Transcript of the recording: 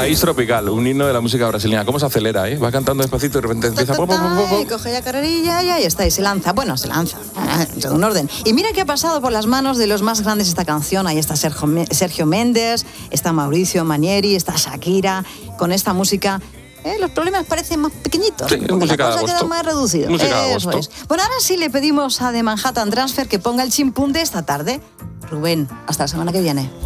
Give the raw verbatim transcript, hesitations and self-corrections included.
País Tropical, un himno de la música brasileña. ¿Cómo se acelera, eh? Va cantando despacito y de repente empieza... Ta, ta, ta, y coge ya carrerilla y ahí está, y se lanza. Bueno, se lanza, en todo un orden. Y mira que ha pasado por las manos de los más grandes esta canción. Ahí está Sergio, Sergio Méndez, está Mauricio Manieri, está Shakira, con esta música... Eh, los problemas parecen más pequeñitos, sí, porque la cosa queda más reducida. Eso es. Bueno, ahora sí le pedimos a The Manhattan Transfer que ponga el chimpún de esta tarde. Rubén, hasta la semana que viene.